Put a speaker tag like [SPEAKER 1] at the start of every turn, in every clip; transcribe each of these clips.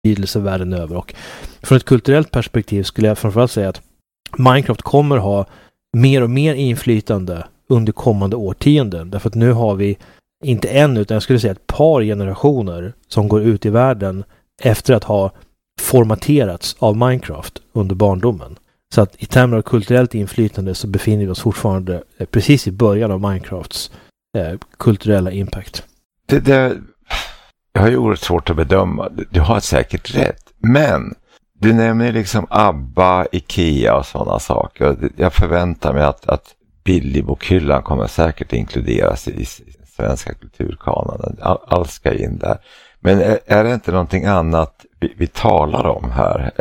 [SPEAKER 1] betydelse världen över. Och från ett kulturellt perspektiv skulle jag framförallt säga att Minecraft kommer ha mer och mer inflytande under kommande årtionden. Därför att nu har vi inte en utan jag skulle säga ett par generationer som går ut i världen efter att ha formaterats av Minecraft under barndomen. Så att i termer av kulturellt inflytande så befinner vi oss fortfarande precis i början av Minecrafts kulturella impact.
[SPEAKER 2] Jag har ju oerhört svårt att bedöma. Du har säkert rätt. Men du nämner liksom ABBA, Ikea och sådana saker. Jag förväntar mig att Billy-bokhyllan kommer säkert inkluderas i svenska kulturkanonen. Allt ska in där. Men är det inte någonting annat vi talar om här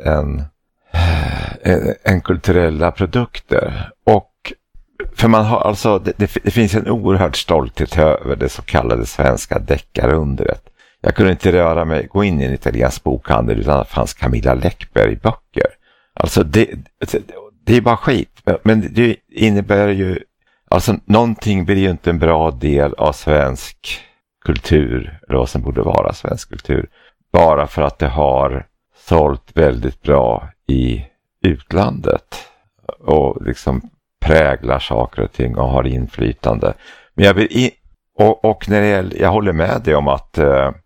[SPEAKER 2] än kulturella produkter? Och för man har alltså det finns en oerhörd stolthet över det så kallade svenska deckarundret. Jag kunde inte gå in i en italiensk bokhandel utan att det fanns Camilla Läckberg-böcker. Alltså det är bara skit. Men det innebär ju alltså någonting blir ju inte en bra del av svensk kultur eller vad som borde vara svensk kultur bara för att det har sålt väldigt bra i utlandet och liksom präglar saker och ting och har inflytande. Men jag vill och när det gäller, jag håller med dig om att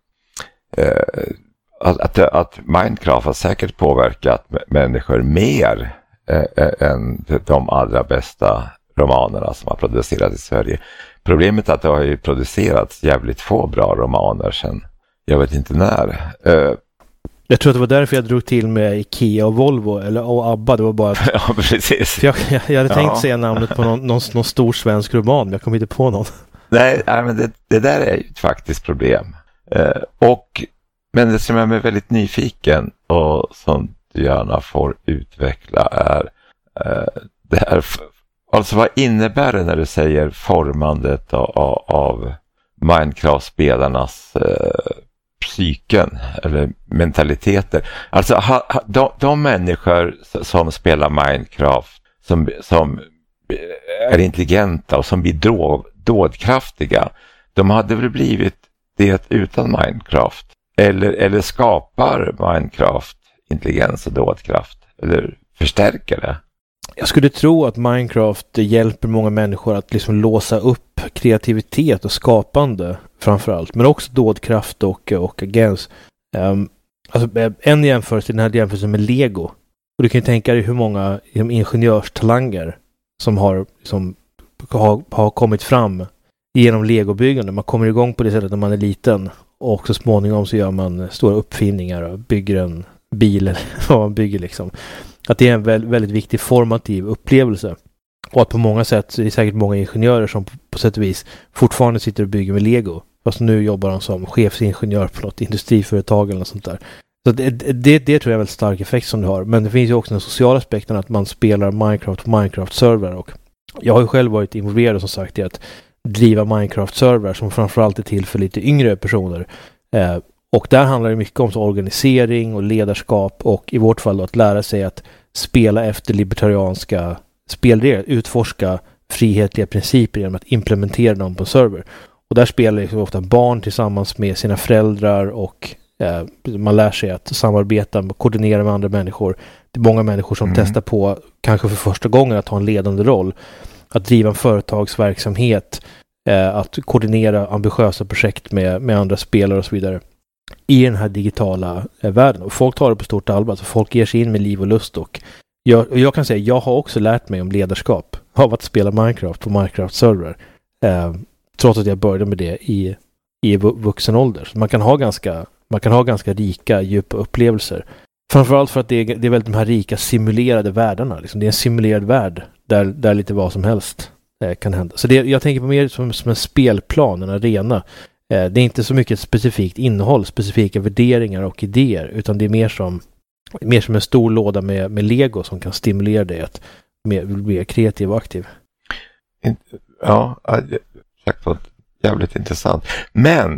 [SPEAKER 2] Minecraft har säkert påverkat människor mer än de allra bästa romanerna som har producerats i Sverige. Problemet är att det har ju producerats jävligt få bra romaner sedan jag vet inte när.
[SPEAKER 1] Jag tror att det var därför jag drog till med Ikea och Volvo och ABBA. Det var bara att,
[SPEAKER 2] ja, precis.
[SPEAKER 1] Jag hade tänkt säga namnet på någon stor svensk roman, men jag kom inte på någon.
[SPEAKER 2] Nej, men det där är ju ett faktiskt problem. Men det som jag är väldigt nyfiken och som du gärna får utveckla är det här. Alltså vad innebär det när du säger formandet av Minecraft-spelarnas psyken eller mentaliteter? Alltså de människor som spelar Minecraft som är intelligenta och som blir dådkraftiga, de hade väl blivit det utan Minecraft? Eller skapar Minecraft intelligens och dådkraft? Eller förstärker det?
[SPEAKER 1] Jag skulle tro att Minecraft hjälper många människor att liksom låsa upp kreativitet och skapande framförallt. Men också dådkraft och agens. Alltså en jämförelse, den här jämförelsen med Lego. Och du kan ju tänka dig hur många ingenjörstalanger som har kommit fram genom Lego-byggande. Man kommer igång på det sättet när man är liten. Och så småningom så gör man stora uppfinningar och bygger en bil eller vad man bygger liksom. Att det är en väldigt viktig formativ upplevelse. Och att på många sätt så är det säkert många ingenjörer som på sätt och vis fortfarande sitter och bygger med Lego. Fast nu jobbar de som chefsingenjör på något industriföretag eller något sånt där. Så det tror jag är en väldigt stark effekt som det har. Men det finns ju också den sociala aspekten att man spelar Minecraft på Minecraft-server. Och jag har ju själv varit involverad som sagt i att driva Minecraft-server som framförallt är till för lite yngre personer. Och där handlar det mycket om organisering och ledarskap och i vårt fall då att lära sig att spela efter libertarianska spelregler, utforska frihetliga principer genom att implementera dem på en server. Och där spelar liksom ofta barn tillsammans med sina föräldrar och man lär sig att samarbeta och koordinera med andra människor. Det är många människor som testar på, kanske för första gången, att ha en ledande roll. Att driva en företagsverksamhet, att koordinera ambitiösa projekt med andra spelare och så vidare i den här digitala världen. Och folk tar det på stort allvar, så folk ger sig in med liv och lust. Och jag kan säga, jag har också lärt mig om ledarskap av att spela Minecraft på Minecraft-server. Trots att jag började med det i vuxen ålder. Så man kan ha ganska rika, djupa upplevelser. Framförallt för att det är väldigt de här rika simulerade världarna. Liksom. Det är en simulerad värld där lite vad som helst kan hända. Så jag tänker på mer som en spelplan, en arena. Det är inte så mycket ett specifikt innehåll, specifika värderingar och idéer, utan det är mer som en stor låda med Lego som kan stimulera dig att bli kreativ och aktiv.
[SPEAKER 2] Ja, sagt var jävligt intressant. Men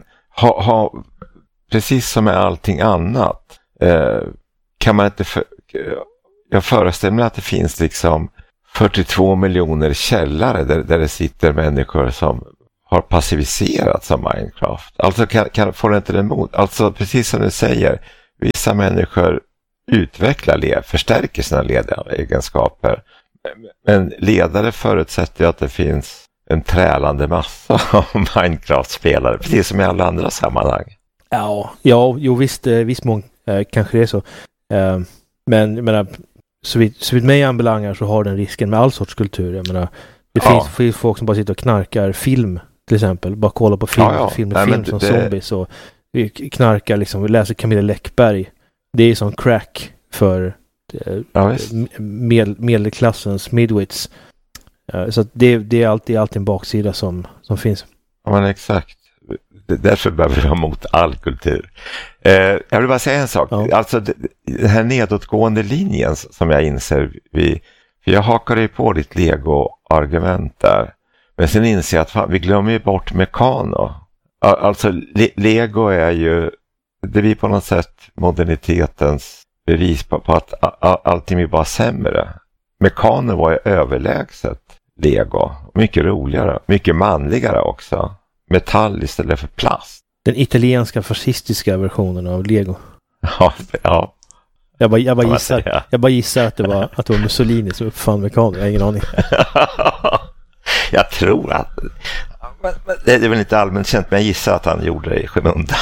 [SPEAKER 2] precis som med allting annat kan man inte jag föreställer mig att det finns liksom 42 miljoner källare där det sitter människor som har passiviserats av Minecraft. Alltså får det inte den mod. Alltså precis som du säger, vissa människor utvecklar förstärker sina ledaregenskaper. Men ledare förutsätter att det finns en trälande massa av Minecraft-spelare, precis som i alla andra sammanhang.
[SPEAKER 1] Jo visst mån kanske det är så. Men jag menar, så vitt mig anbelangar så har den risken med all sorts kultur. Jag menar, det finns folk som bara sitter och knarkar film till exempel. Bara kollar på film som zombies och knarkar liksom. Vi läser Camilla Läckberg. Det är som crack för medelklassens midwits. Så det är alltid en baksida som finns.
[SPEAKER 2] Ja, men exakt. Därför behöver vi ha mot all kultur. Jag vill bara säga en sak. Ja. Alltså den här nedåtgående linjen som jag inser för jag hakar ju på ditt Lego-argument där. Men sen inser jag att vi glömmer ju bort Mekano. Alltså Lego är ju, det blir på något sätt modernitetens bevis på att allting är bara sämre. Mekano var ju överlägset Lego. Mycket roligare, mycket manligare också. Metall istället för plast.
[SPEAKER 1] Den italienska fascistiska versionen av Lego.
[SPEAKER 2] Ja.
[SPEAKER 1] Jag bara gissar att det var Mussolini som uppfann Mekano. Jag har ingen aning.
[SPEAKER 2] Jag tror att det är väl inte allmänt känt, men jag gissar att han gjorde det i skymundan.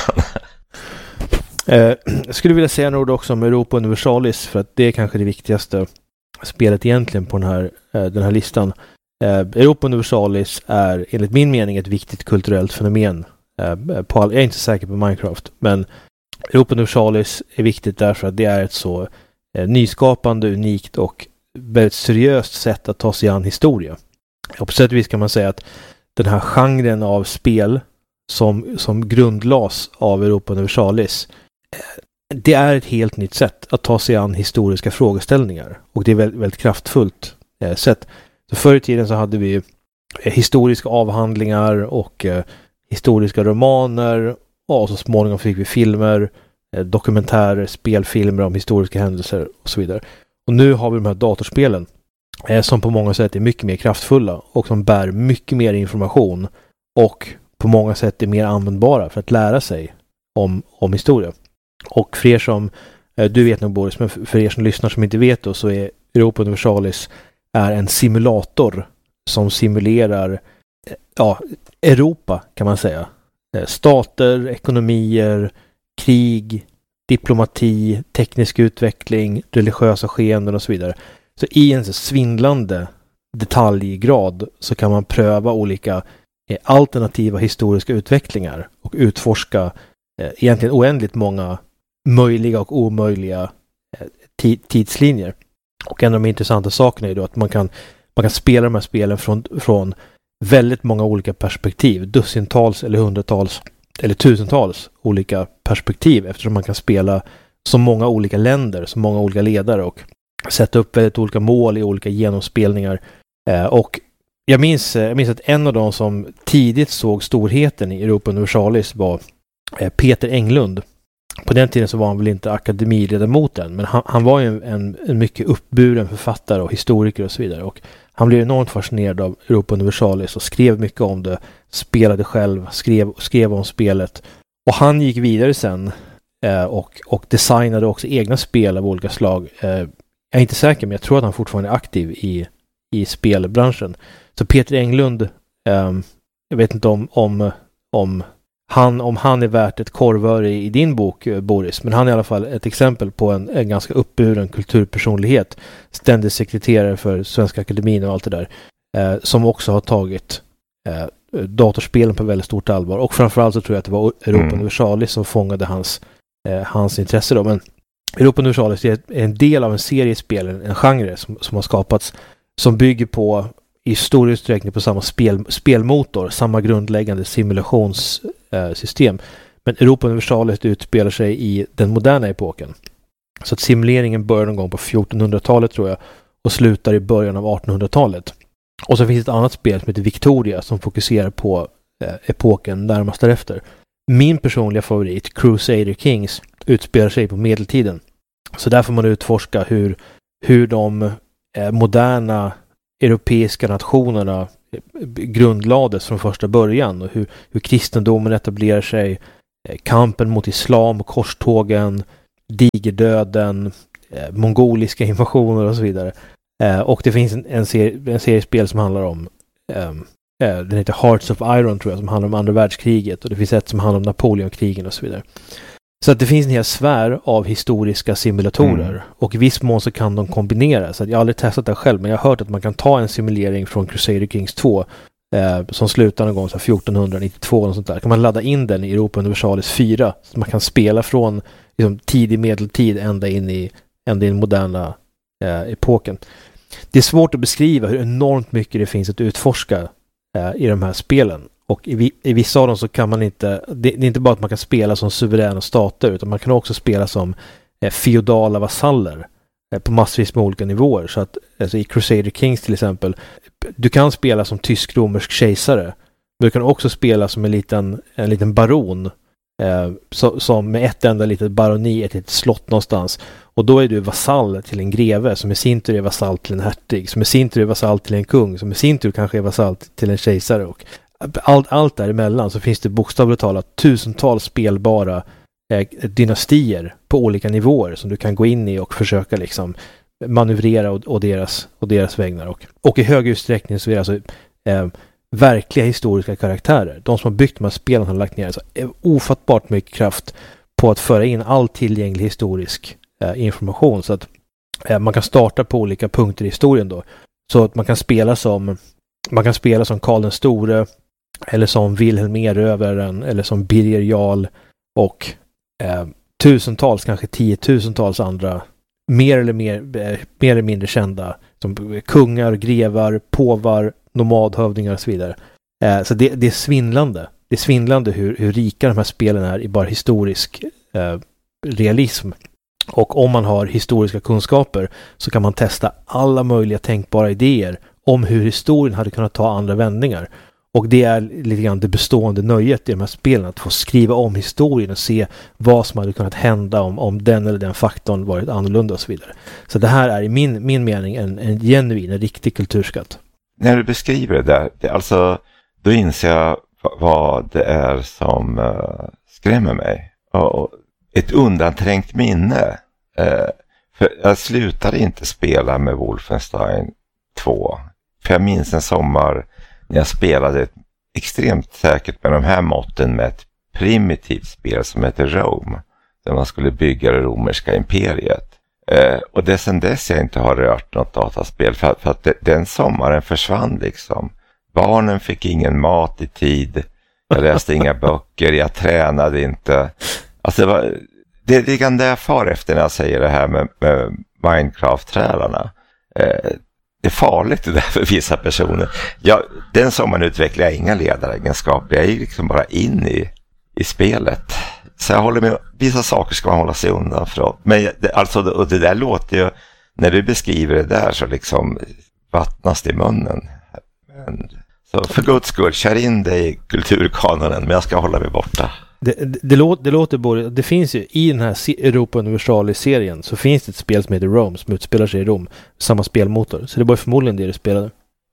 [SPEAKER 1] Jag skulle vilja säga något också om Europa Universalis, för att det är kanske det viktigaste spelet egentligen på den här listan. Europa Universalis är enligt min mening ett viktigt kulturellt fenomen. Jag är inte säker på Minecraft, men Europa Universalis är viktigt därför att det är ett så nyskapande, unikt och väldigt seriöst sätt att ta sig an historia. Och på sätt och vis kan man säga att den här genren av spel som grundlades av Europa Universalis, det är ett helt nytt sätt att ta sig an historiska frågeställningar. Och det är väldigt, väldigt kraftfullt sätt. Så förr i tiden så hade vi historiska avhandlingar och historiska romaner, och så småningom fick vi filmer, dokumentärer, spelfilmer om historiska händelser och så vidare. Och nu har vi de här datorspelen som på många sätt är mycket mer kraftfulla och som bär mycket mer information och på många sätt är mer användbara för att lära sig om historia. Och för er som, du vet nog Boris, men för er som lyssnar som inte vet då, så är Europa Universalis är en simulator som simulerar Europa kan man säga. Stater, ekonomier, krig, diplomati, teknisk utveckling, religiösa skeenden och så vidare. Så i en svindlande detaljgrad så kan man pröva olika alternativa historiska utvecklingar och utforska egentligen oändligt många möjliga och omöjliga tidslinjer. Och en av de intressanta sakerna är då att man kan spela de här spelen från väldigt många olika perspektiv. Dussintals eller hundratals eller tusentals olika perspektiv, eftersom man kan spela så många olika länder, så många olika ledare och sätta upp väldigt olika mål i olika genomspelningar. Och jag minns att en av de som tidigt såg storheten i Europa Universalis var Peter Englund. På den tiden så var han väl inte akademiledamoten, men han var ju en mycket uppburen författare och historiker och så vidare. Och han blev enormt fascinerad av Europa Universalis och skrev mycket om det, spelade själv, skrev om spelet. Och han gick vidare sen och designade också egna spel av olika slag. Jag är inte säker, men jag tror att han fortfarande är aktiv i spelbranschen. Så Peter Englund, jag vet inte om han är värt ett korvöre i din bok, Boris, men han är i alla fall ett exempel på en ganska uppburen kulturpersonlighet, ständig sekreterare för Svenska Akademin och allt det där, som också har tagit datorspelen på väldigt stort allvar. Och framförallt så tror jag att det var Europa Universalis som fångade hans intresse då. Men Europa Universalis är en del av en serie spel, en genre som har skapats, som bygger på i stor utsträckning på samma spelmotor, samma grundläggande simulationssystem. Men Europa Universalis utspelar sig i den moderna epoken. Så att simuleringen börjar någon gång på 1400-talet tror jag och slutar i början av 1800-talet. Och så finns ett annat spel som heter Victoria som fokuserar på epoken närmast därefter. Min personliga favorit, Crusader Kings, utspelar sig på medeltiden. Så där får man utforska hur de moderna europeiska nationerna grundlades från första början och hur kristendomen etablerar sig, kampen mot islam, korstågen, digerdöden, mongoliska invasioner och så vidare. Och det finns en serie spel som handlar om den heter Hearts of Iron tror jag, som handlar om andra världskriget, och det finns ett som handlar om Napoleonkrigen och så vidare. Så att det finns en hel sfär av historiska simulatorer och i viss mån så kan de kombinera. Så att jag har aldrig testat det själv, men jag har hört att man kan ta en simulering från Crusader Kings 2 som slutar någon gång så 1492 och sånt där. Kan man ladda in den i Europa Universalis 4 så man kan spela från liksom, tidig medeltid ända in i den moderna epoken. Det är svårt att beskriva hur enormt mycket det finns att utforska i de här spelen. Och i vissa av dem så kan man inte, det är inte bara att man kan spela som suveräna stater, utan man kan också spela som feodala vasaller på massvis med olika nivåer. Så att alltså i Crusader Kings till exempel, du kan spela som tysk-romersk kejsare, men du kan också spela som en liten baron som med ett enda litet baroni, ett litet slott någonstans. Och då är du vasall till en greve, som i sin tur är vasall till en hertig, som i sin tur är vasall till en kung, som i sin tur kanske är vasall till en kejsare. Och allt däremellan så finns det bokstavligt talat tusentals spelbara dynastier på olika nivåer som du kan gå in i och försöka liksom manövrera och deras vägnar. Och i hög utsträckning så är det alltså verkliga historiska karaktärer. De som har byggt de här spelen har lagt ner alltså ofattbart mycket kraft på att föra in all tillgänglig historisk information, så att man kan starta på olika punkter i historien då. Så att man kan spela som Karl den store, eller som Wilhelm Erövraren, eller som Birger Jarl och tusentals, kanske 10-tusentals andra mer eller mindre kända som kungar, grevar, påvar, nomadhövdingar och så vidare. Så det är svindlande. Det är svindlande hur rika de här spelen är i bara historisk realism. Och om man har historiska kunskaper så kan man testa alla möjliga tänkbara idéer om hur historien hade kunnat ta andra vändningar. Och det är lite grann det bestående nöjet i de här spelen, att få skriva om historien och se vad som hade kunnat hända om den eller den faktorn varit annorlunda och så vidare. Så det här är i min mening en genuin, en riktig kulturskatt.
[SPEAKER 2] När du beskriver det där, alltså, då inser jag vad det är som skrämmer mig. Och ett undanträngt minne. För jag slutade inte spela med Wolfenstein 2. För jag minns en sommar när jag spelade extremt säkert med de här måtten med ett primitivt spel som heter Rome. Där man skulle bygga det romerska imperiet. Och det sedan dess jag inte har rört något dataspel. För att den sommaren försvann liksom. Barnen fick ingen mat i tid. Jag läste inga böcker. Jag tränade inte. Alltså det är det jag far efter när jag säger det här med Minecraft-trälarna. Det är farligt det där för vissa personer. Den sommaren utvecklar jag inga ledaregenskaper. Jag är liksom bara in i spelet. Så jag håller med, vissa saker ska man hålla sig undan från. Men och det där låter ju, när du beskriver det där så liksom vattnas det i munnen. Så för guds skull, kör in dig i kulturkanonen, men jag ska hålla mig borta.
[SPEAKER 1] Det låter både, det finns ju i den här Europa Universalis-serien så finns det ett spel som heter Rome som utspelar sig i Rom, samma spelmotor. Så det var förmodligen det du spelade.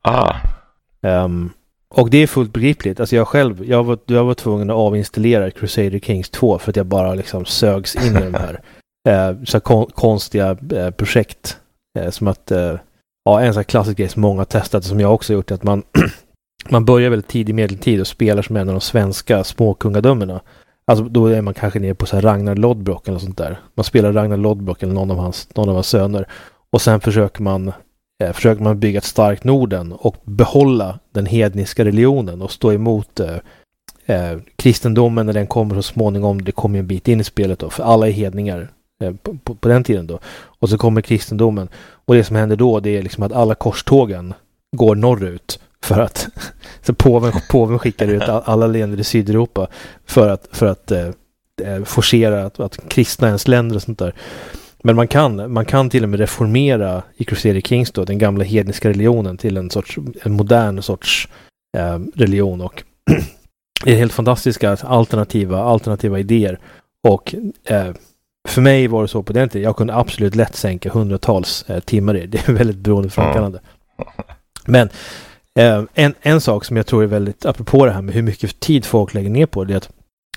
[SPEAKER 1] Och det är fullt begripligt. Alltså jag var tvungen att avinstallera Crusader Kings 2 för att jag bara liksom sögs in i de här så konstiga projekt. Som att en sån här klassisk grej som många har testat, som jag också har gjort, att man börjar väldigt tidigt i medeltid och spelar som en av de svenska småkungadömena. Alltså då är man kanske nere på så här Ragnar Lodbrok eller sånt där. Man spelar Ragnar Lodbrok eller någon av hans söner. Och sen försöker man bygga ett starkt Norden och behålla den hedniska religionen och stå emot kristendomen när den kommer så småningom. Det kommer en bit in i spelet då, för alla är hedningar på den tiden då. Och så kommer kristendomen. Och det som händer då, det är liksom att alla korstågen går norrut. För att så påven skickar ut alla länder i Sydeuropa för att forcera att kristna ens länder och sånt där. Men man kan till och med reformera i Crusader Kings då, den gamla hedniska religionen till en modern sorts religion, och det är helt fantastiska alternativa idéer. Och för mig var det så på den tiden, jag kunde absolut lätt sänka hundratals timmar i. Det är väldigt beroendeframkallande. Men en sak som jag tror är väldigt, apropå det här med hur mycket tid folk lägger ner på det, är att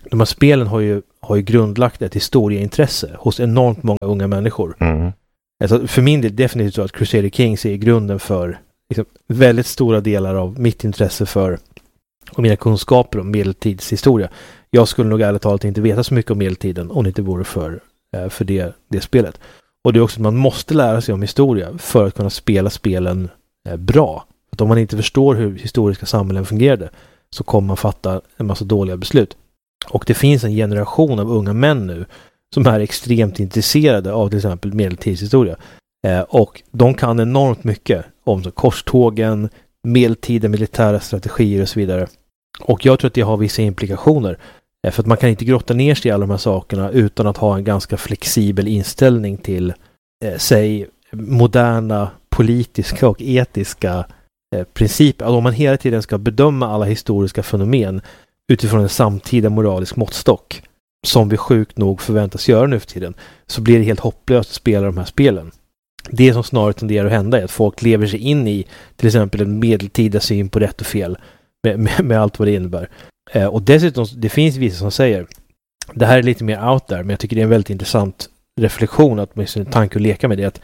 [SPEAKER 1] de här spelen har ju grundlagt ett historieintresse hos enormt många unga människor. Alltså för min del definitivt så att Crusader Kings är grunden för liksom, väldigt stora delar av mitt intresse för och mina kunskaper om medeltidshistoria. Jag skulle nog ärligt talat inte veta så mycket om medeltiden om det inte vore för det spelet. Och det är också att man måste lära sig om historia för att kunna spela spelen bra. Att om man inte förstår hur historiska samhällen fungerade så kommer man fatta en massa dåliga beslut. Och det finns en generation av unga män nu som är extremt intresserade av till exempel medeltidshistoria. Och de kan enormt mycket om så korstågen, medeltida militära strategier och så vidare. Och jag tror att det har vissa implikationer. För att man kan inte grotta ner sig i alla de här sakerna utan att ha en ganska flexibel inställning till säg moderna politiska och etiska principer. Alltså om man hela tiden ska bedöma alla historiska fenomen utifrån en samtida moralisk måttstock som vi sjukt nog förväntas göra nu för tiden, så blir det helt hopplöst att spela de här spelen. Det som snarare tenderar att hända är att folk lever sig in i till exempel en medeltida syn på rätt och fel med allt vad det innebär. Och dessutom, det finns vissa som säger det här är lite mer out there, men jag tycker det är en väldigt intressant reflektion att man en tanke att leka med det att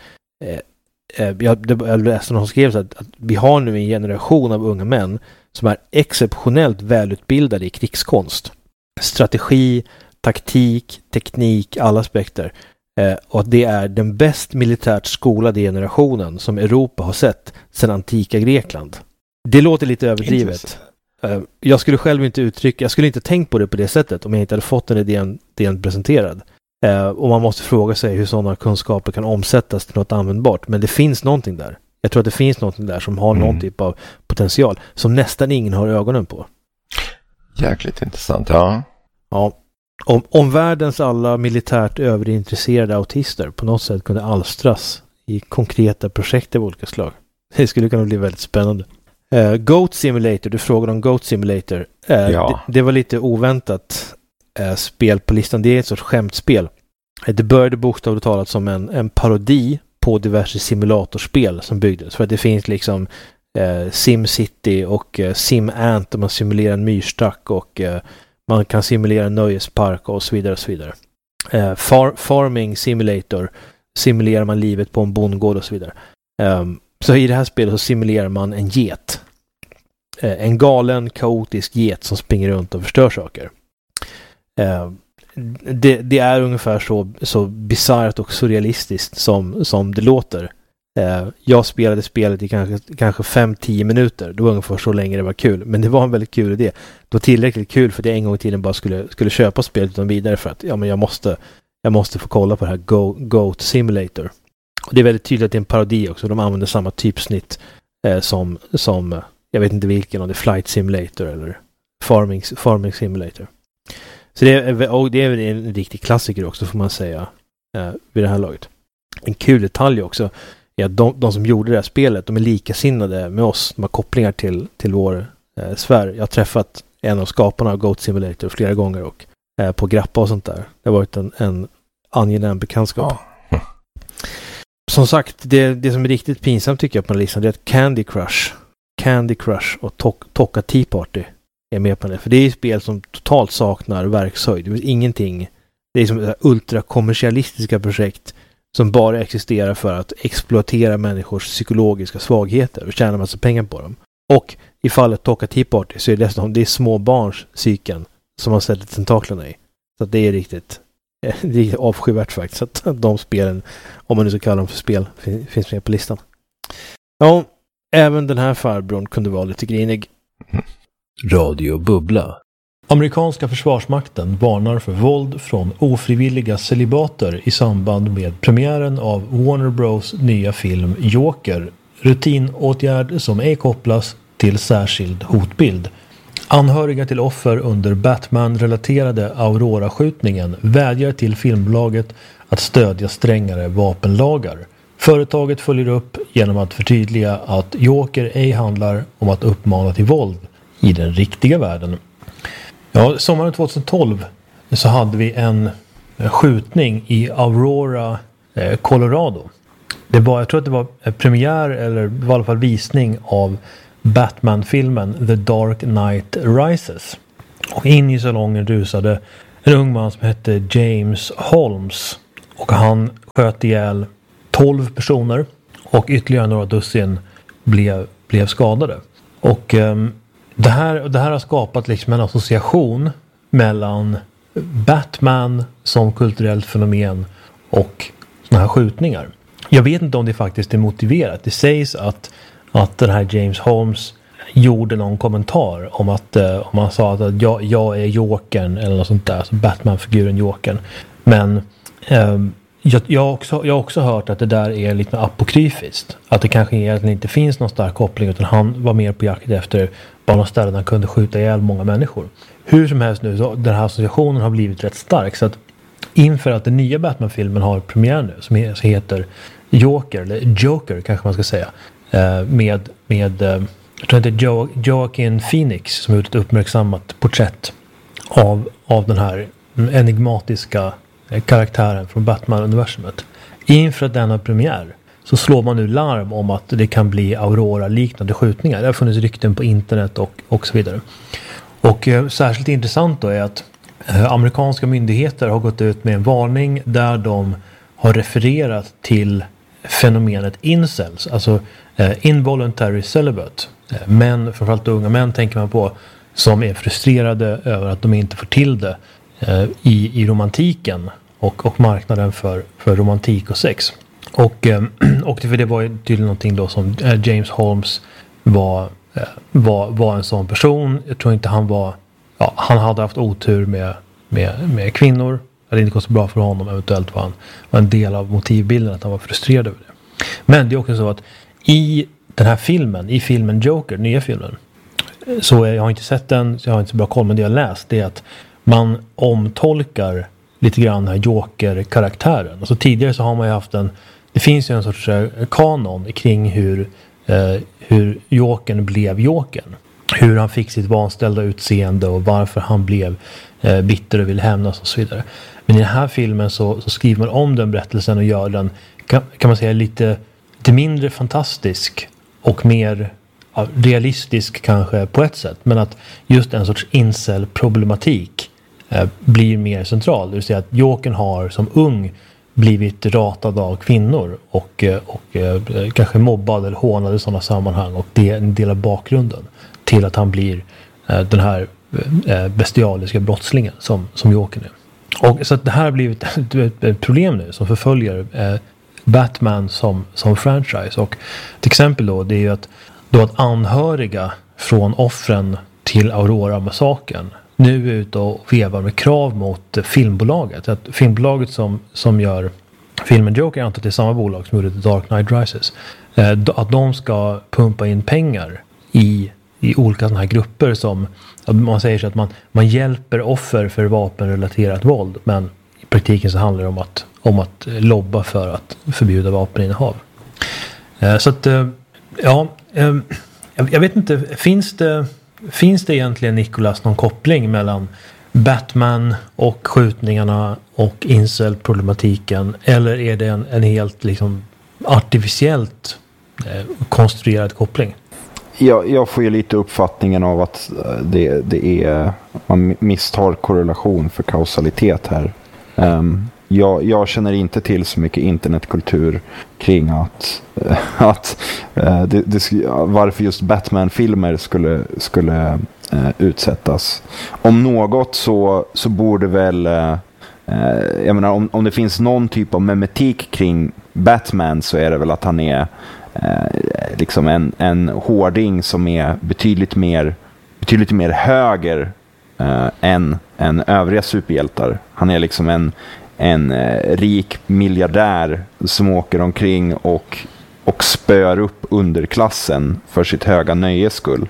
[SPEAKER 1] jag läste någon som skrev så att vi har nu en generation av unga män som är exceptionellt välutbildade i krigskonst. Strategi, taktik, teknik, alla aspekter. Och att det är den bäst militärt skolade generationen som Europa har sett sedan antika Grekland. Det låter lite överdrivet. Jag skulle själv inte jag skulle inte tänkt på det på det sättet om jag inte hade fått den idén presenterad. Och man måste fråga sig hur sådana kunskaper kan omsättas till något användbart. Men det finns någonting där. Jag tror att det finns någonting där som har någon typ av potential som nästan ingen har ögonen på.
[SPEAKER 2] Jäkligt intressant, ja.
[SPEAKER 1] Ja. Om världens alla militärt överintresserade autister på något sätt kunde alstras i konkreta projekt av olika slag. Det skulle kunna bli väldigt spännande. Goat Simulator, du frågade om Goat Simulator.
[SPEAKER 2] Ja.
[SPEAKER 1] Det var lite oväntat spel på listan. Det är ett sorts skämtspel. Det började bokstavligt talat som en parodi på diverse simulatorspel som byggdes. För att det finns liksom SimCity och SimAnt där man simulerar en myrstack och man kan simulera en nöjespark och så vidare och så vidare. Farming Simulator simulerar man livet på en bondgård och så vidare. Så i det här spelet så simulerar man en get. En galen, kaotisk get som springer runt och förstör saker. Det är ungefär så bisarrt och surrealistiskt som det låter. Jag spelade spelet i kanske 5-10 minuter. Det var ungefär så länge det var kul. Men det var en väldigt kul idé. Det var tillräckligt kul för att jag en gång i tiden bara skulle köpa spelet utan vidare för att men jag måste få kolla på det här Goat Simulator. Och det är väldigt tydligt att det är en parodi också. De använder samma typsnitt som jag vet inte vilken, om det är Flight Simulator eller Farming Simulator. Så det är en riktig klassiker också får man säga vid det här laget. En kul detalj också är att de som gjorde det här spelet, de är likasinnade med oss. De har kopplingar till vår sfär. Jag har träffat en av skaparna av Goat Simulator flera gånger och på grappa och sånt där. Det har varit en angenäm bekantskap. Ja. Som sagt, det som är riktigt pinsamt tycker jag på den listan är att Candy Crush och Tokka Tea Party är med på det. För det är ju spel som totalt saknar verkshöjd. Det finns ingenting. Det är som ultrakommersialistiska projekt som bara existerar för att exploatera människors psykologiska svagheter och tjäna massa pengar på dem. Och i fallet Tokka Tea Party så är det små barns psyken som har sett tentaklerna i. Så att det är riktigt avskyvärt faktiskt att de spelen, om man nu ska kalla dem för spel, finns med på listan. Ja, även den här farbrorn kunde vara lite grinig.
[SPEAKER 3] Radio Bubbla. Amerikanska försvarsmakten varnar för våld från ofrivilliga celibater i samband med premiären av Warner Bros nya film Joker. Rutinåtgärd som ej kopplas till särskild hotbild. Anhöriga till offer under Batman-relaterade Aurora-skjutningen vädjar till filmbolaget att stödja strängare vapenlagar. Företaget följer upp genom att förtydliga att Joker ej handlar om att uppmana till våld i den riktiga världen. Ja, sommaren 2012 så hade vi en skjutning i Aurora, Colorado. Jag tror att det var premiär eller i alla fall visning av Batman-filmen The Dark Knight Rises. Och in i salongen rusade en ung man som hette James Holmes. Och han sköt ihjäl 12 personer. Och ytterligare några dussin blev skadade. Och det här har skapat liksom en association mellan Batman som kulturellt fenomen och såna här skjutningar. Jag vet inte om det faktiskt är motiverat. Det sägs att den här James Holmes gjorde någon kommentar om att om han sa att jag är Jokern eller något sånt där, så Batman-figuren Jokern. Men jag har också hört att det där är lite apokryfiskt. Att det kanske egentligen inte finns någon stark koppling, utan han var mer på jakt efter bara någon ställe där han kunde skjuta ihjäl många människor. Hur som helst nu, så den här associationen har blivit rätt stark, så att inför att den nya Batman-filmen har premiär nu, som heter Joker, eller Joker kanske man ska säga, med jag tror det är Joaquin Phoenix som har gjort ett uppmärksammat porträtt av den här enigmatiska karaktären från Batman-universumet. Inför denna premiär så slår man nu larm om att det kan bli Aurora-liknande skjutningar. Det har funnits rykten på internet och så vidare. Och särskilt intressant då är att amerikanska myndigheter har gått ut med en varning där de har refererat till fenomenet incels, alltså involuntary celibate. Män, framförallt unga män tänker man på, som är frustrerade över att de inte får till det i romantiken och marknaden för romantik och sex. Och för det var ju tydligen någonting då som James Holmes var en sån person. Jag tror inte han hade haft otur med kvinnor. Det hade inte gått så bra för honom. Eventuellt var en del av motivbilden att han var frustrerad över det. Men det är också så att i den här filmen, i filmen Joker, nya filmen, så jag har inte sett den, så jag har inte så bra koll, men det jag läst är att man omtolkar lite grann den här Joker-karaktären. Alltså tidigare så har man ju haft det finns ju en sorts kanon kring hur Jokern blev Jokern. Hur han fick sitt vanställda utseende och varför han blev bitter och ville hämnas och så vidare. Men i den här filmen så skriver man om den berättelsen och gör den, kan man säga, lite mindre fantastisk och mer realistisk kanske på ett sätt. Men att just en sorts incel-problematik blir mer central. Det vill säga att Jokern har som ung blivit ratad av kvinnor och kanske mobbad eller hånad i sådana sammanhang, och det är en del av bakgrunden till att han blir den här bestialiska brottslingen som Jokern är. Och så att det här har blivit ett problem nu som förföljer Batman som franchise. Och ett exempel då, det är ju att anhöriga från offren till Aurora-massakern nu är ute och vevar med krav mot filmbolaget. Att filmbolaget som gör filmen Joker, jag antar att det är samma bolag som gjorde The Dark Knight Rises, att de ska pumpa in pengar i olika sådana här grupper som man säger så att man hjälper offer för vapenrelaterat våld, men i praktiken så handlar det om att lobba för att förbjuda vapeninnehav. Så att jag vet inte, finns det egentligen, Nicholas, någon koppling mellan Batman och skjutningarna och incel-problematiken, eller är det en helt liksom artificiellt konstruerad koppling?
[SPEAKER 4] Jag får ju lite uppfattningen av att det är man misstar korrelation för kausalitet här. Jag känner inte till så mycket internetkultur kring varför just Batman-filmer skulle utsättas. Om något så borde väl jag menar, om det finns någon typ av memetik kring Batman, så är det väl att han är liksom en hårding som är betydligt mer höger än övriga superhjältar. Han är liksom en rik miljardär som åker omkring och spör upp underklassen för sitt höga nöjes skull.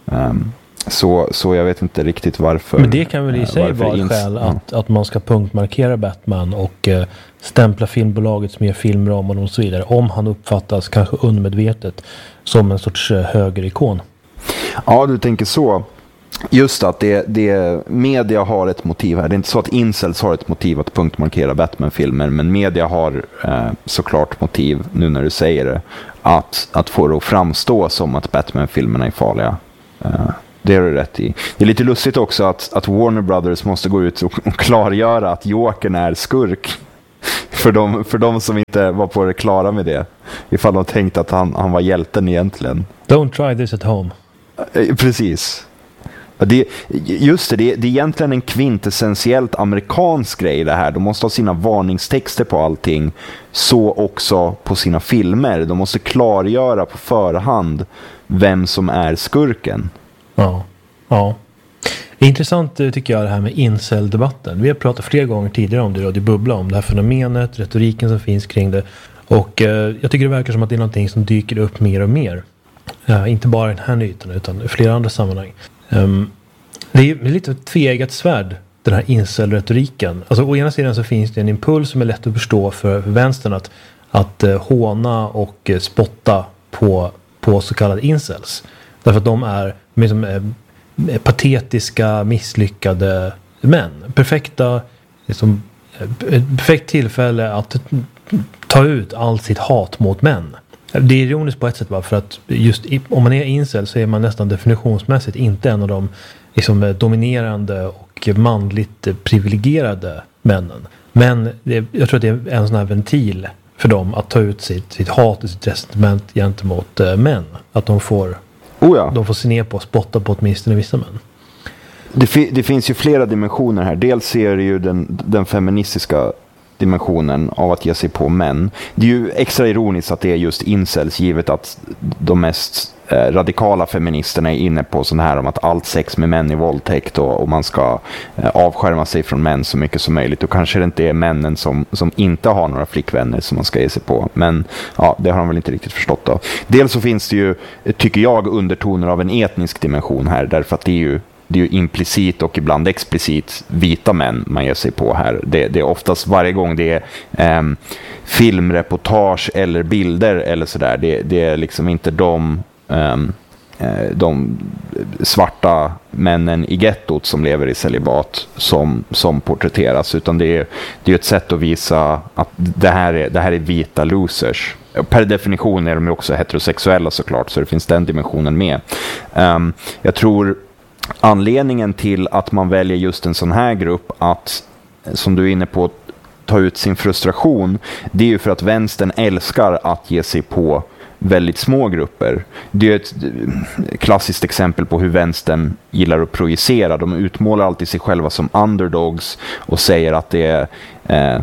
[SPEAKER 4] Så jag vet inte riktigt varför. Men
[SPEAKER 3] det kan väl i sig vara ett skäl att man ska punktmarkera Batman och stämpla filmbolaget med filmramar och så vidare, om han uppfattas kanske undermedvetet som en sorts högerikon.
[SPEAKER 4] Ja, du tänker så. Just att media har ett motiv här. Det är inte så att incels har ett motiv att punktmarkera Batman-filmer, men media har såklart motiv, nu när du säger det, att få det att framstå som att Batman-filmerna är farliga. Det är du rätt i. Det är lite lustigt också att Warner Brothers måste gå ut och klargöra att Jokern är skurk. För de som inte var på det klara med det. Ifall de tänkte att han var hjälten egentligen.
[SPEAKER 3] Don't try this at home.
[SPEAKER 4] Precis. Det är egentligen en kvintessentiellt amerikansk grej det här. De måste ha sina varningstexter på allting. Så också på sina filmer. De måste klargöra på förhand vem som är skurken.
[SPEAKER 3] Ja. Det är intressant tycker jag det här med incel-debatten. Vi har pratat flera gånger tidigare om det och det bubblar om det här fenomenet, retoriken som finns kring det. Och jag tycker det verkar som att det är någonting som dyker upp mer och mer. Inte bara i den här nyheten utan i flera andra sammanhang. Det är lite tveeggat svärd den här incel-retoriken. Alltså å ena sidan så finns det en impuls som är lätt att förstå för vänstern att håna och spotta på så kallade incels. Därför att de är liksom, patetiska, misslyckade män. Perfekt tillfälle att ta ut allt sitt hat mot män. Det är ironiskt på ett sätt bara för att just om man är incel så är man nästan definitionsmässigt inte en av de liksom, dominerande och manligt privilegierade männen. Men jag tror att det är en sån här ventil för dem att ta ut sitt hat och sitt resentiment gentemot män. Att de får se ner på och spotta på åtminstone vissa män.
[SPEAKER 4] Det finns ju flera dimensioner här. Dels är det ju den feministiska dimensionen av att ge sig på män. Det är ju extra ironiskt att det är just incels, givet att de mest radikala feministerna är inne på sån här om att allt sex med män är våldtäkt och man ska avskärma sig från män så mycket som möjligt. Och kanske det inte är männen som inte har några flickvänner som man ska ge sig på. Men ja, det har de väl inte riktigt förstått då. Dels så finns det ju, tycker jag, undertoner av en etnisk dimension här, därför att det är ju implicit och ibland explicit vita män man ger sig på här. Det är oftast varje gång det är filmreportage eller bilder eller sådär. Det är liksom inte de svarta männen i gettot som lever i celibat som porträtteras, utan det är ett sätt att visa att det här är vita losers. Per definition är de ju också heterosexuella såklart, så det finns den dimensionen med. Jag tror anledningen till att man väljer just en sån här grupp att, som du är inne på, ta ut sin frustration, det är ju för att vänstern älskar att ge sig på väldigt små grupper. Det är ett klassiskt exempel på hur vänstern gillar att projicera. De utmålar alltid sig själva som underdogs och säger att det är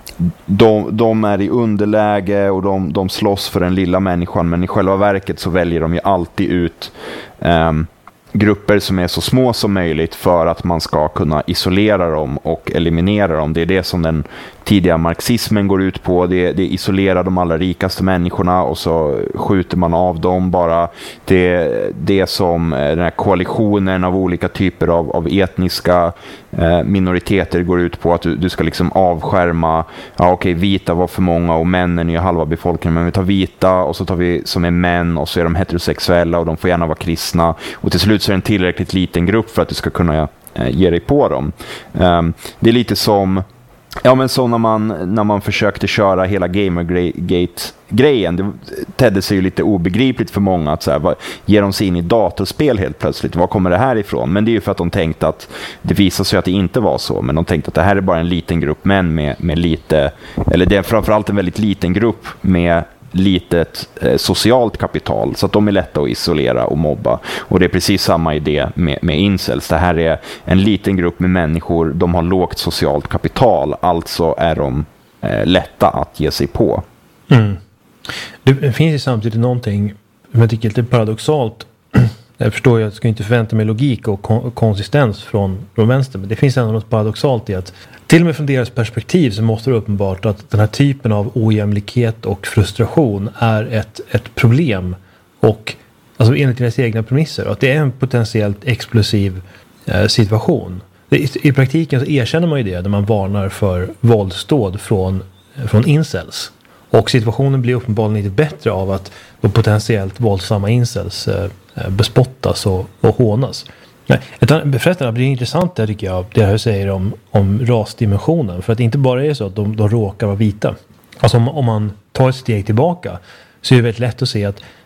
[SPEAKER 4] de är i underläge och de slåss för den lilla människan, men i själva verket så väljer de ju alltid ut grupper som är så små som möjligt för att man ska kunna isolera dem och eliminera dem. Det är det som den tidiga marxismen går ut på. Det isolerar de allra rikaste människorna och så skjuter man av dem bara. Det som den här koalitionen av olika typer av etniska minoriteter går ut på, att du ska liksom avskärma, vita var för många och männen är ju halva befolkningen, men vi tar vita och så tar vi som är män och så är de heterosexuella och de får gärna vara kristna och till slut så är det en tillräckligt liten grupp för att du ska kunna ge dig på dem. Det är lite som så när man försökte köra hela Gamergate-grejen, det tedde sig ju lite obegripligt för många att så här, ger de sig in i datorspel helt plötsligt, var kommer det här ifrån? Men det är ju för att de tänkte att det visade sig att det inte var så, men de tänkte att det här är bara en liten grupp män med lite, eller det är framförallt en väldigt liten grupp med litet socialt kapital, så att de är lätta att isolera och mobba. Och det är precis samma idé med incels. Det här är en liten grupp med människor, de har lågt socialt kapital, alltså är de lätta att ge sig på.
[SPEAKER 3] Det finns ju samtidigt någonting som jag tycker är lite paradoxalt. Jag förstår ju att jag ska inte förvänta mig logik och konsistens från vänster, men det finns ändå något paradoxalt i att till och med från deras perspektiv så måste det uppenbart att den här typen av ojämlikhet och frustration är ett problem, och alltså enligt deras egna premisser, och att det är en potentiellt explosiv situation. I praktiken så erkänner man ju det när man varnar för våldsdåd från incels. Och situationen blir uppenbarligen lite bättre av att de potentiellt våldsamma incels bespottas och hånas. Förresten, det är intressant där tycker jag, det jag säger om rasdimensionen. För att det inte bara är så att de råkar vara vita. Alltså om man tar ett steg tillbaka så är det väldigt lätt att se att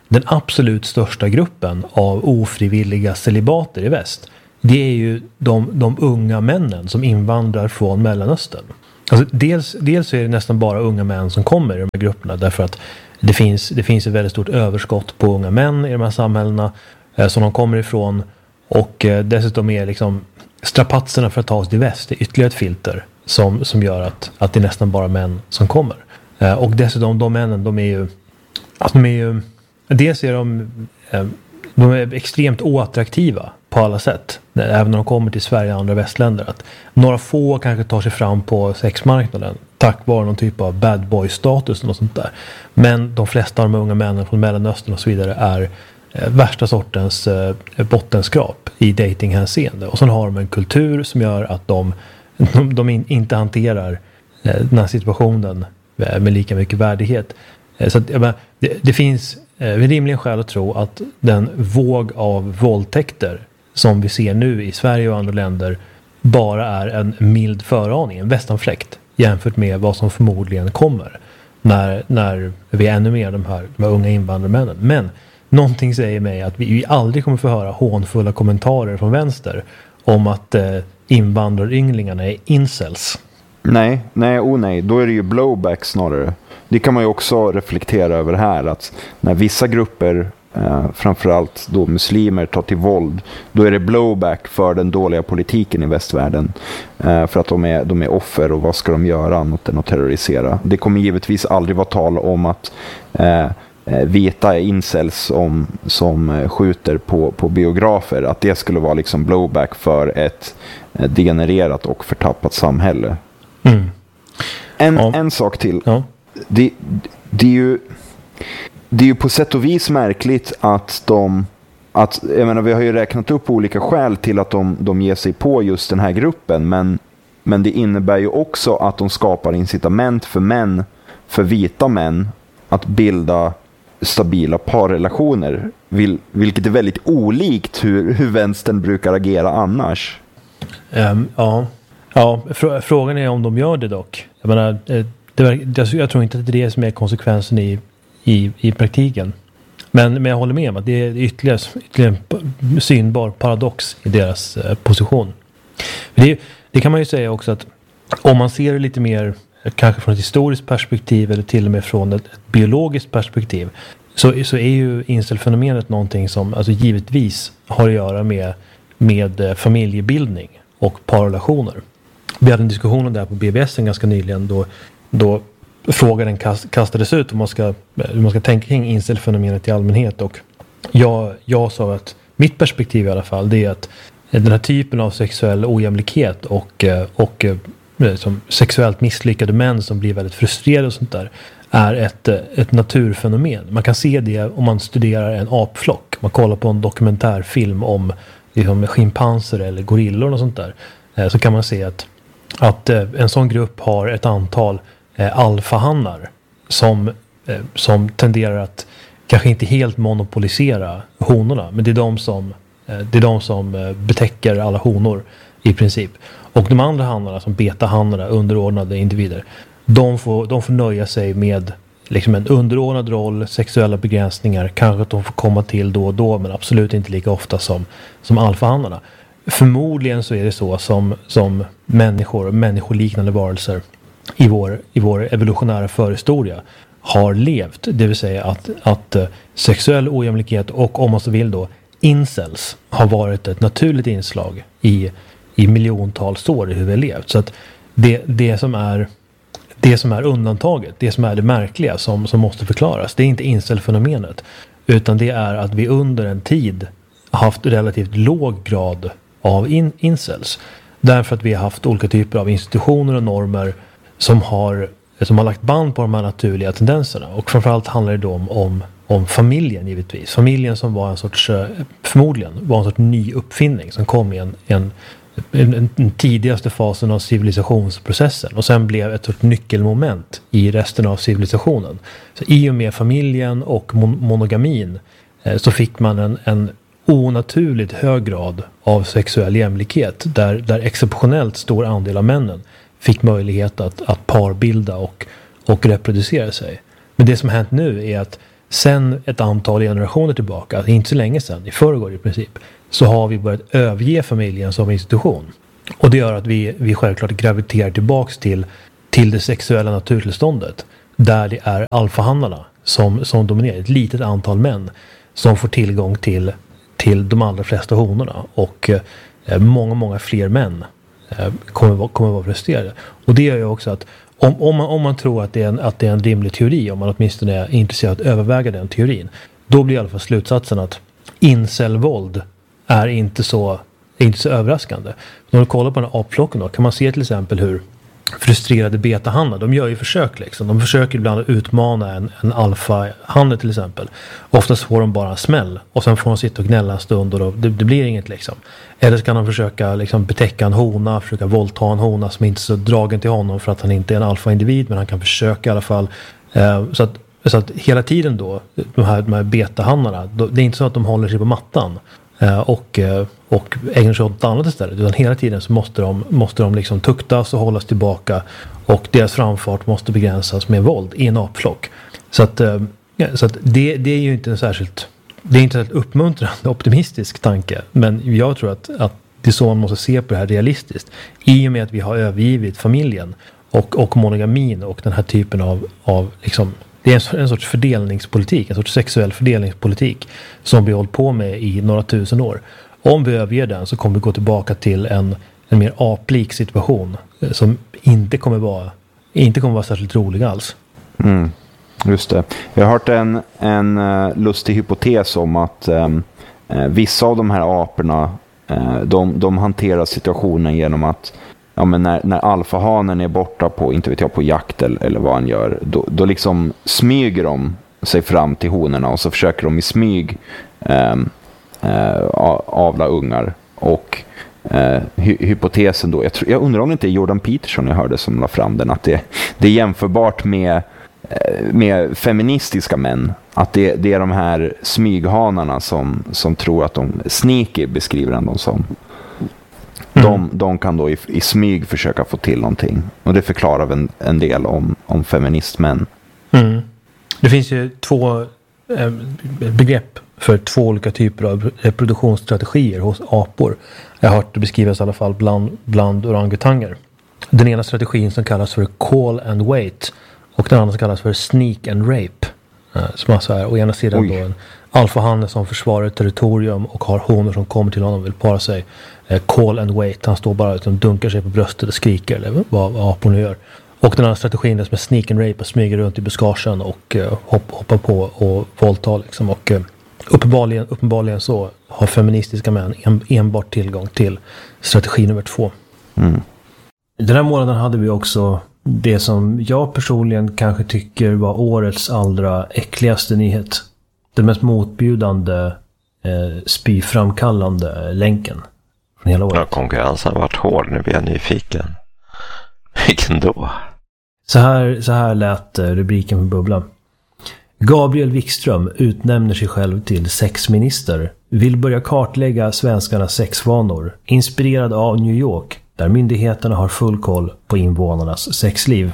[SPEAKER 3] den absolut största gruppen av ofrivilliga celibater i väst, det är ju de unga männen som invandrar från Mellanöstern. Alltså dels är det nästan bara unga män som kommer i de här grupperna, därför att det finns ett väldigt stort överskott på unga män i de här samhällena som de kommer ifrån, och dessutom är liksom strapatserna för att ta oss till väst är ytterligare ett filter som gör att det är nästan bara män som kommer. Och dessutom de männen, de är ju dels är de är extremt oattraktiva på alla sätt, även när de kommer till Sverige och andra västländer. Att några få kanske tar sig fram på sexmarknaden tack vare någon typ av bad boy status och sånt där. Men de flesta av de unga männen från Mellanöstern och så vidare är värsta sortens bottenskrap i datinghänseende. Och sen har de en kultur som gör att de inte hanterar den här situationen med lika mycket värdighet. Så att, det finns rimligen skäl att tro att den våg av våldtäkter som vi ser nu i Sverige och andra länder bara är en mild föraning, en västanfläkt, jämfört med vad som förmodligen kommer när vi är ännu mer de här unga invandrarmännen. Men någonting säger mig att vi aldrig kommer få höra hånfulla kommentarer från vänster om att invandrarynglingarna är incels.
[SPEAKER 4] Nej, då är det ju blowback snarare. Det kan man ju också reflektera över här, att när vissa grupper, framförallt då muslimer, tar till våld, då är det blowback för den dåliga politiken i västvärlden. För att de är offer, och vad ska de göra annat än att terrorisera? Det kommer givetvis aldrig vara tal om att vita incels som skjuter på biografer, att det skulle vara liksom blowback för ett degenererat och förtappat samhälle. En sak till. Ja. Det är ju på sätt och vis märkligt att jag menar, vi har ju räknat upp olika skäl till att de ger sig på just den här gruppen, men det innebär ju också att de skapar incitament för vita män att bilda stabila parrelationer, vilket är väldigt olikt hur vänstern brukar agera annars.
[SPEAKER 3] Frågan är om de gör det dock. Jag menar, jag tror inte att det är det som är konsekvensen i praktiken. Men jag håller med om att det är ytterligare en synbar paradox i deras position. Det kan man ju säga också, att om man ser det lite mer kanske från ett historiskt perspektiv eller till och med från ett biologiskt perspektiv, så är ju incelfenomenet någonting som alltså givetvis har att göra med familjebildning och parrelationer. Vi hade en diskussion om det här på BBS ganska nyligen då frågan kastades ut om hur man ska tänka kring incelfenomenet i allmänhet, och jag sa att mitt perspektiv i alla fall, det är att den här typen av sexuell ojämlikhet och som sexuellt misslyckade män som blir väldigt frustrerade och sånt där är ett naturfenomen. Man kan se det om man studerar en apflock. Man kollar på en dokumentärfilm om liksom schimpanser eller gorillor och sånt där, så kan man se att en sån grupp har ett antal alfahannar som tenderar att kanske inte helt monopolisera honorna, men det är de som betäcker alla honor i princip. Och de andra hannarna, som betahannarna, underordnade individer, de får nöja sig med liksom en underordnad roll, sexuella begränsningar, kanske att de får komma till då och då, men absolut inte lika ofta som alfahannarna. Förmodligen så är det så som människoliknande varelser i vår evolutionära förhistoria har levt. Det vill säga att sexuell ojämlikhet och, om man så vill då, incels har varit ett naturligt inslag i miljontals år i hur vi har levt. Så att det som är undantaget, det som är det märkliga som måste förklaras, det är inte incelfenomenet, utan det är att vi under en tid haft relativt låg grad av incels. Därför att vi har haft olika typer av institutioner och normer som har lagt band på de här naturliga tendenserna. Och framförallt handlar det då om familjen givetvis. Familjen som var förmodligen var en sorts ny uppfinning som kom i den tidigaste fasen av civilisationsprocessen och sen blev ett sorts nyckelmoment i resten av civilisationen. Så i och med familjen och monogamin så fick man en onaturligt hög grad av sexuell jämlikhet där exceptionellt stor andel av männen fick möjlighet att parbilda och reproducera sig. Men det som har hänt nu är att sen ett antal generationer tillbaka, inte så länge sedan, i förrgår i princip, så har vi börjat överge familjen som institution. Och det gör att vi självklart graviterar tillbaks till det sexuella naturtillståndet, där det är alfahannarna som dominerar, ett litet antal män som får tillgång till de allra flesta honorna, och många fler män kommer vara frustrerade. Och det gör ju också att om man tror att det är en rimlig teori, om man åtminstone är intresserad av att överväga den teorin, då blir i alla fall slutsatsen att incelvåld är inte så överraskande. När du kollar på den här apflocken då, kan man se till exempel hur frustrerade betahannar, de gör ju försök liksom. De försöker ibland att utmana en alfahanne till exempel. Oftast får de bara en smäll och sen får de sitta och gnälla en stund och det blir inget liksom. Eller så kan de försöka liksom betäcka en hona, försöka våldta en hona som inte är så dragen till honom för att han inte är en alfa-individ, men han kan försöka i alla fall. Så att hela tiden då, de här betahannarna, det är inte så att de håller sig på mattan och ägnar sig åt något annat istället, utan hela tiden så måste de liksom tuktas och hållas tillbaka, och deras framfart måste begränsas med våld i en apflock. Så att det är ju inte en särskilt uppmuntrande optimistisk tanke, men jag tror att det är så man måste se på det här realistiskt, i och med att vi har övergivit familjen och monogamin och den här typen av liksom, det är en sorts fördelningspolitik, en sorts sexuell fördelningspolitik som vi har hållit på med i några tusen år. Om vi överger den så kommer vi gå tillbaka till en mer aplik situation som inte kommer vara särskilt rolig alls.
[SPEAKER 4] Mm, just det. Jag har hört en lustig hypotes om att vissa av de här aporna de hanterar situationen genom att men när alfahanen är borta på, inte vet jag, på jakt eller vad han gör, då liksom smyger de sig fram till honorna och så försöker de i smyg avla ungar. Och hypotesen då, jag undrar om det inte är Jordan Peterson jag hörde som la fram den, att det är jämförbart med feministiska män, att det är de här smyghanarna som tror att de sneaky, beskriver han dem som. De kan då i smyg försöka få till någonting. Och det förklarar en del om feministmän. Mm.
[SPEAKER 3] Det finns ju två begrepp för två olika typer av reproduktionsstrategier hos apor. Jag har hört det beskrivas i alla fall bland orangutanger. Den ena strategin som kallas för call and wait, och den andra som kallas för sneak and rape. Som alltså är å ena sidan då en alfahanne som försvarar territorium och har honor som kommer till honom och vill para sig. Call and wait, han står bara och dunkar sig på bröstet och skriker, eller vad apor nu gör. Och den andra strategin är som är sneak and rape, och smyger runt i buskagen och hoppar på och våldtar liksom. Och uppenbarligen så har feministiska män enbart tillgång till strategi nummer 2. Mm. Den här månaden hade vi också det som jag personligen kanske tycker var årets allra äckligaste nyhet. Den mest motbjudande spyframkallande länken från hela året. Ja,
[SPEAKER 2] konkurrensen har varit hård, nu blir jag nyfiken. Vilken då?
[SPEAKER 3] Så här lät rubriken på Bubbla. Gabriel Wikström utnämner sig själv till sexminister. Vill börja kartlägga svenskarnas sexvanor. Inspirerad av New York, där myndigheterna har full koll på invånarnas sexliv.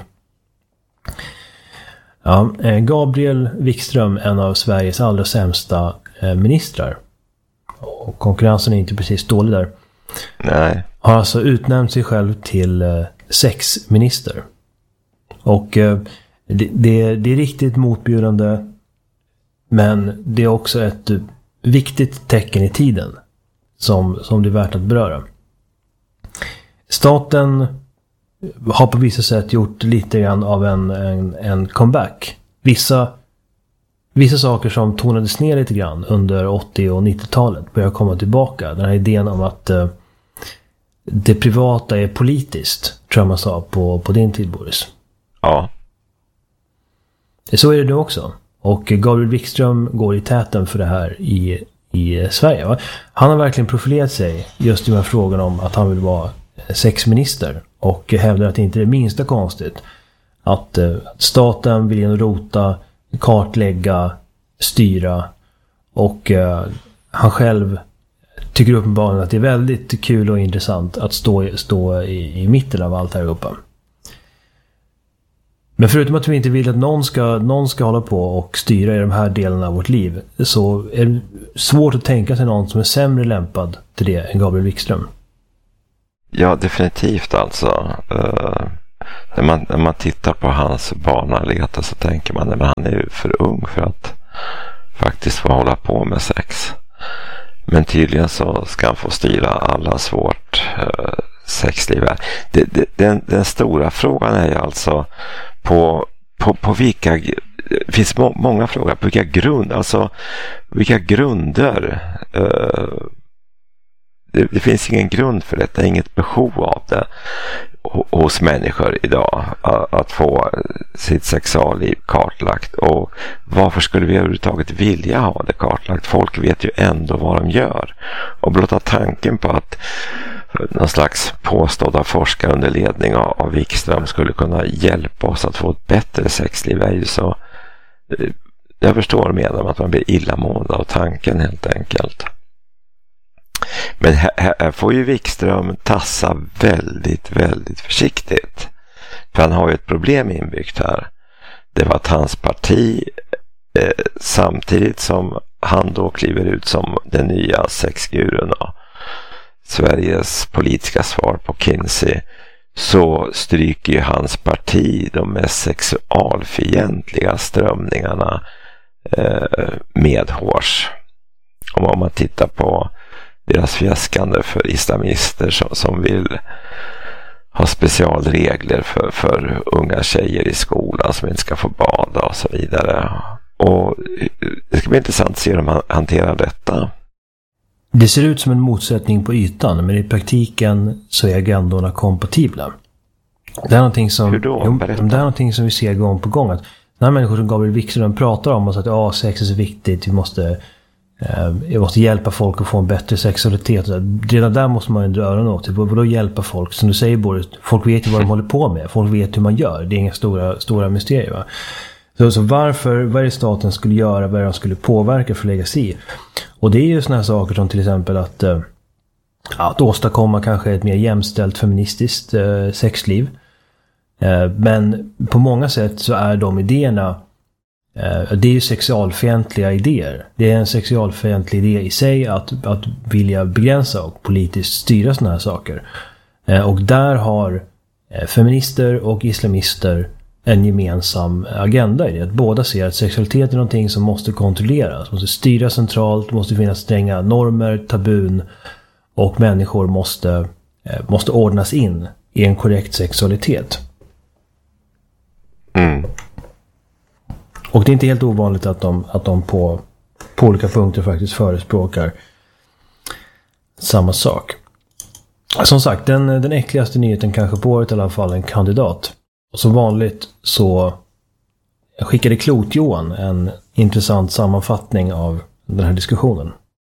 [SPEAKER 3] Ja, Gabriel Wikström, en av Sveriges allra sämsta ministrar. Och konkurrensen är inte precis dålig där.
[SPEAKER 2] Nej.
[SPEAKER 3] Har alltså utnämnt sig själv till sexminister. Och det är riktigt motbjudande, men det är också ett viktigt tecken i tiden som det är värt att beröra. Staten har på vissa sätt gjort lite grann av en comeback. Vissa saker som tonades ner lite grann under 80- och 90-talet börjar komma tillbaka. Den här idén om att det privata är politiskt, tror jag man sa på din tid, Boris.
[SPEAKER 2] Ja.
[SPEAKER 3] Så är det nu också. Och Gabriel Wikström går i täten för det här i Sverige. Va? Han har verkligen profilerat sig just i de här frågorna om att han vill vara sexminister. Och hävdar att det inte är det minsta konstigt att staten vill in rota, kartlägga, styra. Och han själv tycker uppenbarligen att det är väldigt kul och intressant att stå i mitten av allt här uppe. Men förutom att vi inte vill att någon ska hålla på och styra i de här delarna av vårt liv, så är det svårt att tänka sig någon som är sämre lämpad till det än Gabriel Wikström.
[SPEAKER 2] Ja, definitivt alltså. När man tittar på hans barnarbete så tänker man att han är ju för ung för att faktiskt få hålla på med sex. Men tydligen så ska han få styra allas vårt sexliv. Den stora frågan är ju alltså på vilka, det finns många frågor, på vilka grunder det finns ingen grund för detta, inget behov av det hos människor idag att få sitt sexualliv kartlagt. Och varför skulle vi överhuvudtaget vilja ha det kartlagt? Folk vet ju ändå vad de gör. Och blotta tanken på att någon slags påstådda forskare under ledning av Wikström skulle kunna hjälpa oss att få ett bättre sexliv är ju så... Jag förstår vad du menar, att man blir illamående av tanken helt enkelt. Men här får ju Wikström tassa väldigt, väldigt försiktigt. För han har ju ett problem inbyggt här. Det var att hans parti samtidigt som han då kliver ut som den nya sexgurun och Sveriges politiska svar på Kinsey, så stryker ju hans parti de mest sexualfientliga strömningarna med hårs. Om man tittar på deras fjäskande för islamister som vill ha specialregler för unga tjejer i skolan som inte ska få bada och så vidare. Och det ska bli intressant att se hur de hanterar detta.
[SPEAKER 3] Det ser ut som en motsättning på ytan, men i praktiken så är agendorna kompatibla. Det är någonting som,
[SPEAKER 2] hur då?
[SPEAKER 3] det är någonting som vi ser gång på gång. Att när människor som Gabriel Wikström pratar om att sex är så viktigt, vi måste hjälpa folk att få en bättre sexualitet. Redan där måste man ju dra öronen åt. Vadå hjälpa folk? Som du säger, Boris, folk vet ju vad de håller på med. Folk vet hur man gör. Det är inga stora mysterier, va? Så vad är det staten skulle göra? Vad är det de skulle påverka för att lägga sig i? Och det är ju såna här saker som till exempel att åstadkomma kanske ett mer jämställt feministiskt sexliv. Men på många sätt så är de idéerna, det är ju sexualfientliga idéer. Det är en sexualfientlig idé i sig att vilja begränsa och politiskt styra såna här saker. Och där har feminister och islamister en gemensam agenda i det. Att båda ser att sexualitet är någonting som måste kontrolleras, måste styras centralt, måste finnas stränga normer, tabun, och människor måste ordnas in i en korrekt sexualitet.
[SPEAKER 2] Mm.
[SPEAKER 3] Och det är inte helt ovanligt att de på olika punkter faktiskt förespråkar samma sak. Som sagt, den äckligaste nyheten kanske på året i alla fall en kandidat. Och som vanligt så skickade Klot-Johan en intressant sammanfattning av den här diskussionen.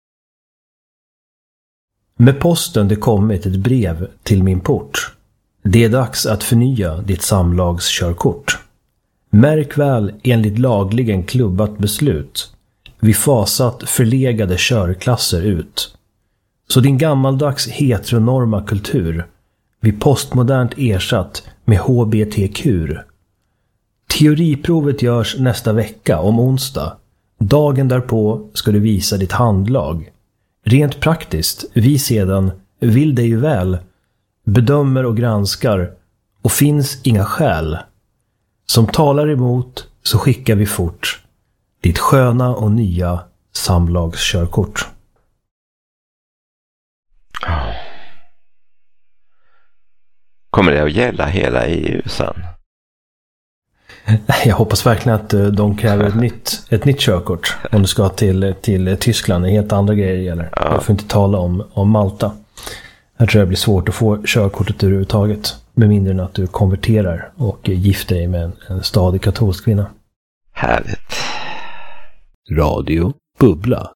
[SPEAKER 3] Med posten det kommit ett brev till min port. Det är dags att förnya ditt samlagskörkort. Märk väl enligt lagligen klubbat beslut. Vi fasat förlegade körklasser ut. Så din gammaldags heteronorma kultur vi postmodernt ersatt med HBTQ. Teoriprovet görs nästa vecka om onsdag. Dagen därpå ska du visa ditt handlag. Rent praktiskt, vi sedan vill dig ju väl, bedömer och granskar och finns inga skäl. Som talar emot så skickar vi fort ditt sköna och nya samlagskörkort.
[SPEAKER 2] Kommer det att gälla hela EU sen?
[SPEAKER 3] Jag hoppas verkligen att de kräver ett nytt körkort om du ska till Tyskland. Det är helt andra grejer gäller. Ja. Jag får inte tala om Malta. Jag tror det blir svårt att få körkortet överhuvudtaget. Med mindre än att du konverterar och gifter dig med en stadig katolsk kvinna.
[SPEAKER 2] Härligt.
[SPEAKER 1] Radio Bubbla.